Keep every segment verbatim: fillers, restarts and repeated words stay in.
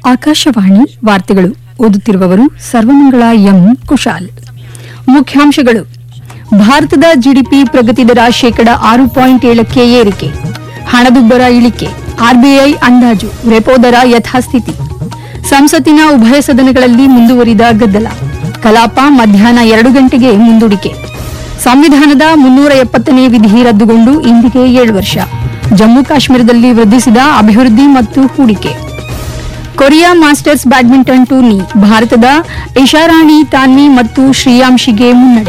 ಆಕಾಶವಾಣಿ ವಾರ್ತೆಗಳು ಓದುತ್ತಿರುವವರು ಸರ್ವಮಂಗಳ ಎಂ ಕುಶಾಲ್. ಮುಖ್ಯಾಂಶಗಳು: ಭಾರತದ ಜಿಡಿಪಿ ಪ್ರಗತಿ ದರ ಶೇಕಡ ಆರು ಪಾಯಿಂಟ್ ಏಳಕ್ಕೆ ಏರಿಕೆ, ಹಣದುಬ್ಬರ ಇಳಿಕೆ, ಆರ್ಬಿಐ ಅಂದಾಜು, ರೆಪೋ ದರ ಯಥಾಸ್ಥಿತಿ. ಸಂಸತ್ತಿನ ಉಭಯ ಸದನಗಳಲ್ಲಿ ಮುಂದುವರಿದ ಗದ್ದಲ, ಕಲಾಪ ಮಧ್ಯಾಹ್ನ ಎರಡು ಗಂಟೆಗೆ ಮುಂದೂಡಿಕೆ. ಸಂವಿಧಾನದ ಮುನ್ನೂರ ಎಪ್ಪತ್ತನೇ ವಿಧಿ ರದ್ದುಗೊಂಡು ಇಂದಿಗೆ ಏಳು ವರ್ಷ. ಜಮ್ಮು ಕಾಶ್ಮೀರದಲ್ಲಿ ವೃದ್ಧಿಸಿದ ಅಭಿವೃದ್ಧಿ ಮತ್ತು ಹೂಡಿಕೆ. ಕೊರಿಯಾ ಮಾಸ್ಟರ್ಸ್ ಬ್ಯಾಡ್ಮಿಂಟನ್ ಟೂರ್ನಿ, ಭಾರತದ ಇಶಾರಾಣಿ ತಾನ್ವಿ ಮತ್ತು ಶ್ರೇಯಾಂಶಿಗೆ ಮುನ್ನಡೆ.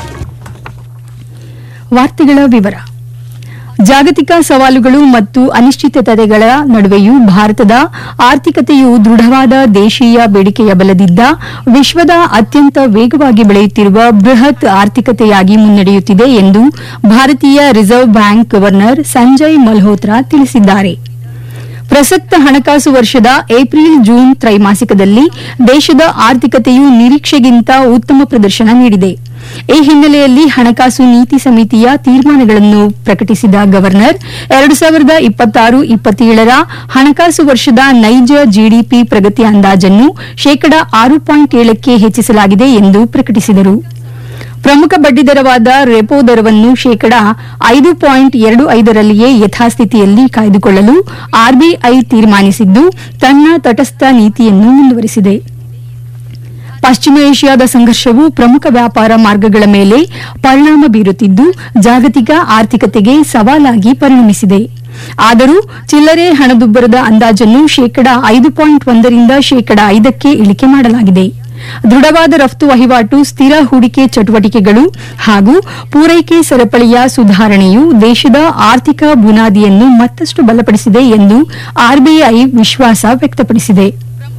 ವಾರ್ತೆಗಳ ವಿವರ. ಜಾಗತಿಕ ಸವಾಲುಗಳು ಮತ್ತು ಅನಿಶ್ಚಿತತೆಗಳ ನಡುವೆಯೂ ಭಾರತದ ಆರ್ಥಿಕತೆಯು ದೃಢವಾದ ದೇಶೀಯ ಬೇಡಿಕೆಯ ಬಲದಿದ್ದ ವಿಶ್ವದ ಅತ್ಯಂತ ವೇಗವಾಗಿ ಬೆಳೆಯುತ್ತಿರುವ ಬೃಹತ್ ಆರ್ಥಿಕತೆಯಾಗಿ ಮುನ್ನಡೆಯುತ್ತಿದೆ ಎಂದು ಭಾರತೀಯ reserve bank governor Sanjay Malhotra ತಿಳಿಸಿದ್ದಾರೆ. ಪ್ರಸಕ್ತ ಹಣಕಾಸು ವರ್ಷದ ಏಪ್ರಿಲ್ ಜೂನ್ ತ್ರೈಮಾಸಿಕದಲ್ಲಿ ದೇಶದ ಆರ್ಥಿಕತೆಯು ನಿರೀಕ್ಷೆಗಿಂತ ಉತ್ತಮ ಪ್ರದರ್ಶನ ನೀಡಿದೆ. ಈ ಹಿನ್ನೆಲೆಯಲ್ಲಿ ಹಣಕಾಸು ನೀತಿ ಸಮಿತಿಯ ತೀರ್ಮಾನಗಳನ್ನು ಪ್ರಕಟಿಸಿದ ಗವರ್ನರ್ ಎರಡು ಸಾವಿರದ ಇಪ್ಪತ್ತಾರು ಇಪ್ಪತ್ತೇಳರ ಹಣಕಾಸು ವರ್ಷದ ನೈಜ ಜಿಡಿಪಿ ಪ್ರಗತಿ ಅಂದಾಜನ್ನು ಶೇಕಡ ಆರು ಪಾಯಿಂಟ್ ಏಳಕ್ಕೆ ಹೆಚ್ಚಿಸಲಾಗಿದೆ ಎಂದು ಪ್ರಕಟಿಸಿದರು. ಪ್ರಮುಖ ಬಡ್ಡಿದರವಾದ ರೆಪೋ ದರವನ್ನು ಶೇಕಡ ಐದು ಪಾಯಿಂಟ್ ಎರಡು ಐದರಲ್ಲಿಯೇ ಯಥಾಸ್ಥಿತಿಯಲ್ಲಿ ಕಾಯ್ದುಕೊಳ್ಳಲು ಆರ್ಬಿಐ ತೀರ್ಮಾನಿಸಿದ್ದು ತನ್ನ ತಟಸ್ಥ ನೀತಿಯನ್ನು ಮುಂದುವರಿಸಿದೆ. ಪಶ್ಚಿಮ ಏಷ್ಯಾದ ಸಂಘರ್ಷವು ಪ್ರಮುಖ ವ್ಯಾಪಾರ ಮಾರ್ಗಗಳ ಮೇಲೆ ಪರಿಣಾಮ ಬೀರುತ್ತಿದ್ದು ಜಾಗತಿಕ ಆರ್ಥಿಕತೆಗೆ ಸವಾಲಾಗಿ ಪರಿಣಮಿಸಿದೆ. ಆದರೂ ಚಿಲ್ಲರೆ ಹಣದುಬ್ಬರದ ಅಂದಾಜನ್ನು ಶೇಕಡ ಐದು ಪಾಯಿಂಟ್ ಒಂದರಿಂದ ಶೇಕಡ ಐದಕ್ಕೆ ಇಳಿಕೆ ಮಾಡಲಾಗಿದೆ. ದೃಢವಾದ ರಫ್ತು ವಹಿವಾಟು, ಸ್ಥಿರ ಹೂಡಿಕೆ ಚಟುವಟಿಕೆಗಳು ಹಾಗೂ ಪೂರೈಕೆ ಸರಪಳಿಯ ಸುಧಾರಣೆಯು ದೇಶದ ಆರ್ಥಿಕ ಬುನಾದಿಯನ್ನು ಮತ್ತಷ್ಟು ಬಲಪಡಿಸಿದೆ ಎಂದು ಆರ್ಬಿಐ ವಿಶ್ವಾಸ ವ್ಯಕ್ತಪಡಿಸಿದೆ.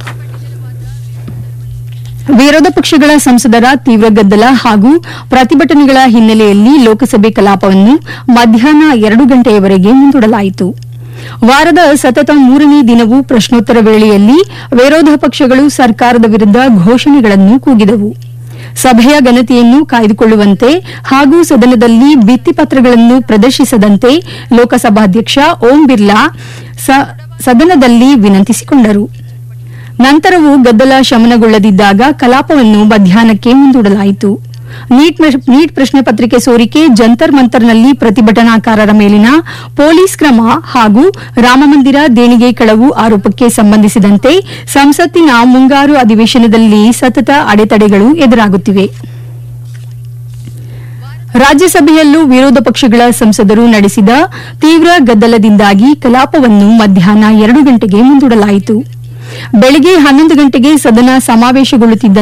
ವಿರೋಧ ಪಕ್ಷಗಳ ಸಂಸದರ ತೀವ್ರ ಗದ್ದಲ ಹಾಗೂ ಪ್ರತಿಭಟನೆಗಳ ಹಿನ್ನೆಲೆಯಲ್ಲಿ ಲೋಕಸಭೆ ಕಲಾಪವನ್ನು ಮಧ್ಯಾಹ್ನ ಎರಡು ಗಂಟೆಯವರೆಗೆ ಮುಂದೂಡಲಾಯಿತು. ವಾರದ ಸತತ ಮೂರನೇ ದಿನವೂ ಪ್ರಶ್ನೋತ್ತರ ವೇಳೆಯಲ್ಲಿ ವಿರೋಧ ಪಕ್ಷಗಳು ಸರ್ಕಾರದ ವಿರುದ್ದ ಘೋಷಣೆಗಳನ್ನು ಕೂಗಿದವು. ಸಭೆಯ ಘನತೆಯನ್ನು ಕಾಯ್ದುಕೊಳ್ಳುವಂತೆ ಹಾಗೂ ಸದನದಲ್ಲಿ ಭಿತ್ತಿಪತ್ರಗಳನ್ನು ಪ್ರದರ್ಶಿಸದಂತೆ ಲೋಕಸಭಾಧ್ಯಕ್ಷ ಓಂ ಬಿರ್ಲಾ ಸದನದಲ್ಲಿ ವಿನಂತಿಸಿಕೊಂಡರು. ನಂತರವೂ ಗದ್ದಲ ಶಮನಗೊಳ್ಳದಿದ್ದಾಗ ಕಲಾಪವನ್ನು ಮಧ್ಯಾಹ್ನಕ್ಕೆ ಮುಂದೂಡಲಾಯಿತು. ನೀಟ್ ಪ್ರಶ್ನೆ ಪತ್ರಿಕೆ ಸೋರಿಕೆ, ಜಂತರ್ ಮಂತರ್ನಲ್ಲಿ ಪ್ರತಿಭಟನಾಕಾರರ ಮೇಲಿನ ಪೊಲೀಸ್ ಕ್ರಮ ಹಾಗೂ ರಾಮಮಂದಿರ ದೇಣಿಗೆ ಕಳವು ಆರೋಪಕ್ಕೆ ಸಂಬಂಧಿಸಿದಂತೆ ಸಂಸತ್ತಿನ ಮುಂಗಾರು ಅಧಿವೇಶನದಲ್ಲಿ ಸತತ ಅಡೆತಡೆಗಳು ಎದುರಾಗುತ್ತಿವೆ. ರಾಜ್ಯಸಭೆಯಲ್ಲೂ ವಿರೋಧ ಪಕ್ಷಗಳ ಸಂಸದರು ನಡೆಸಿದ ತೀವ್ರ ಗದ್ದಲದಿಂದಾಗಿ ಕಲಾಪವನ್ನು ಮಧ್ಯಾಹ್ನ ಎರಡು ಗಂಟೆಗೆ ಮುಂದೂಡಲಾಯಿತು. ಬೆಳಗ್ಗೆ ಹನ್ನೊಂದು ಗಂಟೆಗೆ ಸದನ ಸಮಾವೇಶಗೊಳ್ಳುತ್ತಿದ್ದ